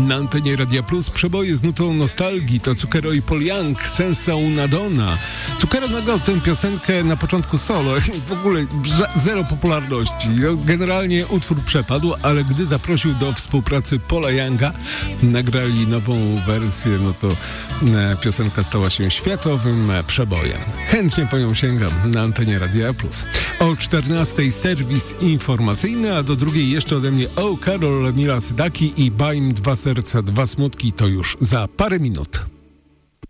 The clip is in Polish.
Na antenie Radia Plus przeboje z nutą nostalgii to Zucchero i Paul Young, Senza una donna. Zucchero nagrał tę piosenkę na początku solo i w ogóle zero popularności. Generalnie utwór przepadł, ale gdy zaprosił do współpracy Paula Younga, nagrali nową wersję, no to piosenka stała się światowym przebojem. Chętnie po nią sięgam na antenie Radia Plus. O 14:00 serwis informacyjny, a do drugiej jeszcze ode mnie Karol Emila Sydaki i Baim, dwa serca, dwa smutki, to już za parę minut.